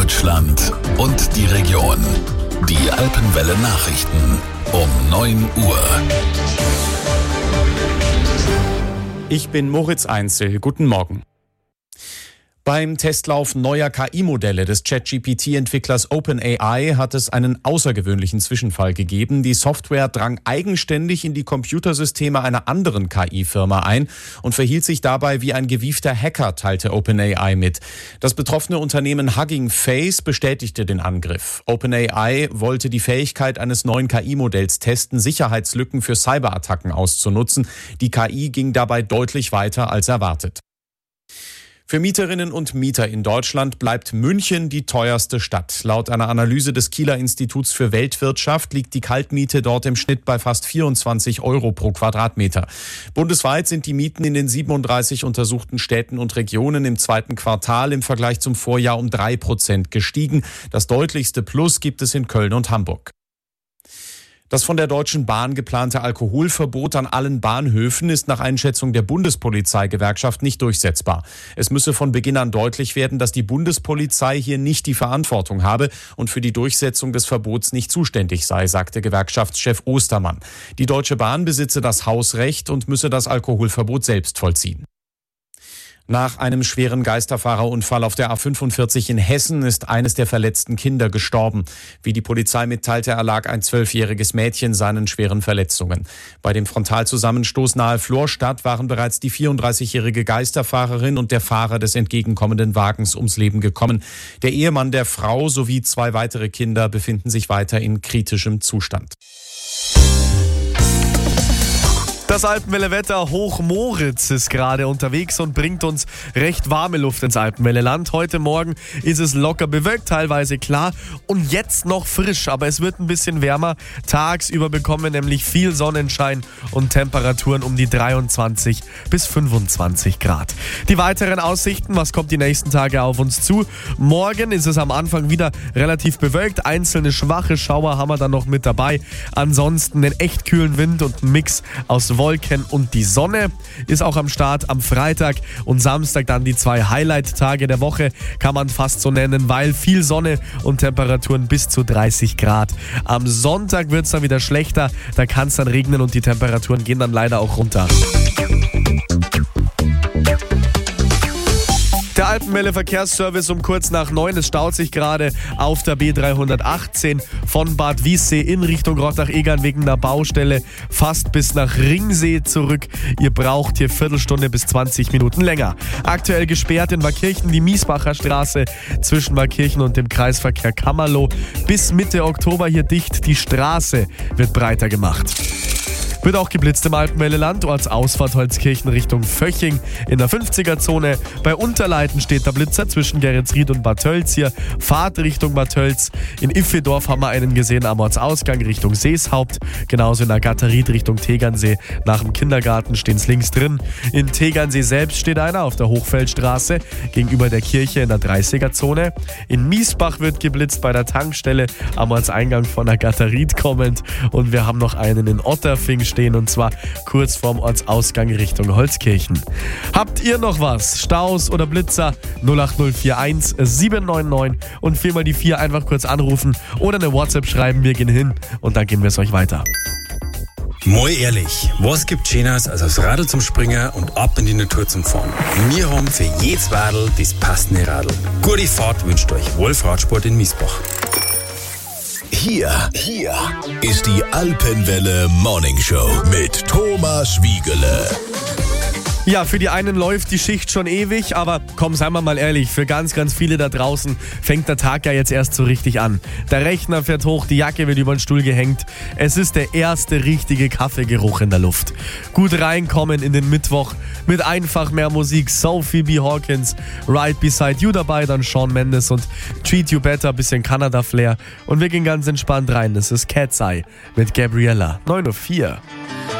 Deutschland und die Region. Die Alpenwelle Nachrichten um 9 Uhr. Ich bin Moritz Einzel. Guten Morgen. Beim Testlauf neuer KI-Modelle des ChatGPT-Entwicklers OpenAI hat es einen außergewöhnlichen Zwischenfall gegeben. Die Software drang eigenständig in die Computersysteme einer anderen KI-Firma ein und verhielt sich dabei wie ein gewiefter Hacker, teilte OpenAI mit. Das betroffene Unternehmen Hugging Face bestätigte den Angriff. OpenAI wollte die Fähigkeit eines neuen KI-Modells testen, Sicherheitslücken für Cyberattacken auszunutzen. Die KI ging dabei deutlich weiter als erwartet. Für Mieterinnen und Mieter in Deutschland bleibt München die teuerste Stadt. Laut einer Analyse des Kieler Instituts für Weltwirtschaft liegt die Kaltmiete dort im Schnitt bei fast 24 € pro Quadratmeter. Bundesweit sind die Mieten in den 37 untersuchten Städten und Regionen im zweiten Quartal im Vergleich zum Vorjahr um 3% gestiegen. Das deutlichste Plus gibt es in Köln und Hamburg. Das von der Deutschen Bahn geplante Alkoholverbot an allen Bahnhöfen ist nach Einschätzung der Bundespolizeigewerkschaft nicht durchsetzbar. Es müsse von Beginn an deutlich werden, dass die Bundespolizei hier nicht die Verantwortung habe und für die Durchsetzung des Verbots nicht zuständig sei, sagte Gewerkschaftschef Ostermann. Die Deutsche Bahn besitze das Hausrecht und müsse das Alkoholverbot selbst vollziehen. Nach einem schweren Geisterfahrerunfall auf der A45 in Hessen ist eines der verletzten Kinder gestorben. Wie die Polizei mitteilte, erlag ein 12-jähriges Mädchen seinen schweren Verletzungen. Bei dem Frontalzusammenstoß nahe Florstadt waren bereits die 34-jährige Geisterfahrerin und der Fahrer des entgegenkommenden Wagens ums Leben gekommen. Der Ehemann der Frau sowie 2 weitere Kinder befinden sich weiter in kritischem Zustand. Das Alpenwelle-Wetter, Hochmoritz ist gerade unterwegs und bringt uns recht warme Luft ins Alpenwelle-Land. Heute Morgen ist es locker bewölkt, teilweise klar und jetzt noch frisch, aber es wird ein bisschen wärmer. Tagsüber bekommen wir nämlich viel Sonnenschein und Temperaturen um die 23 bis 25 Grad. Die weiteren Aussichten, was kommt die nächsten Tage auf uns zu? Morgen ist es am Anfang wieder relativ bewölkt, einzelne schwache Schauer haben wir dann noch mit dabei. Ansonsten einen echt kühlen Wind und ein Mix aus Wolken und die Sonne ist auch am Start am Freitag und Samstag dann die 2 Highlight-Tage der Woche, kann man fast so nennen, weil viel Sonne und Temperaturen bis zu 30 Grad. Am Sonntag wird es dann wieder schlechter, da kann es dann regnen und die Temperaturen gehen dann leider auch runter. Der Alpenwelle-Verkehrsservice um kurz nach 9. Es staut sich gerade auf der B318 von Bad Wiessee in Richtung Rottach-Egern wegen einer Baustelle fast bis nach Ringsee zurück. Ihr braucht hier Viertelstunde bis 20 Minuten länger. Aktuell gesperrt in Waakirchen die Miesbacher Straße zwischen Waakirchen und dem Kreisverkehr Kammerloh. Bis Mitte Oktober hier dicht. Die Straße wird breiter gemacht. Wird auch geblitzt im Alpenwelle-Land, Ortsausfahrt Holzkirchen Richtung Vöching in der 50er-Zone. Bei Unterleiten steht der Blitzer zwischen Geretsried und Bad Tölz hier. Fahrt Richtung Bad Tölz. In Iffedorf haben wir einen gesehen am Ortsausgang Richtung Seeshaupt. Genauso in der Gatteried Richtung Tegernsee. Nach dem Kindergarten stehen es links drin. In Tegernsee selbst steht einer auf der Hochfeldstraße gegenüber der Kirche in der 30er-Zone. In Miesbach wird geblitzt bei der Tankstelle am Ortseingang von der Gatteried kommend. Und wir haben noch einen in Otterfing stehen und zwar kurz vorm Ortsausgang Richtung Holzkirchen. Habt ihr noch was? Staus oder Blitzer? 08041 799 und 4 die 4 einfach kurz anrufen oder eine WhatsApp schreiben, wir gehen hin und dann geben wir es euch weiter. Mal ehrlich, was gibt Schöneres als aufs Radl zum Springen und ab in die Natur zum Fahren? Wir haben für jedes Radl das passende Radl. Gute Fahrt wünscht euch Wolf Radsport in Miesbach. Hier ist die Alpenwelle Morning Show mit Thomas Wiegele. Ja, für die einen läuft die Schicht schon ewig, aber komm, seien wir mal ehrlich, für ganz, ganz viele da draußen fängt der Tag ja jetzt erst so richtig an. Der Rechner fährt hoch, die Jacke wird über den Stuhl gehängt. Es ist der erste richtige Kaffeegeruch in der Luft. Gut reinkommen in den Mittwoch mit einfach mehr Musik. Sophie B. Hawkins, Right Beside You dabei, dann Shawn Mendes und Treat You Better, bisschen Canada-Flair. Und wir gehen ganz entspannt rein. Das ist Cat's Eye mit Gabriella, 9:04 Uhr.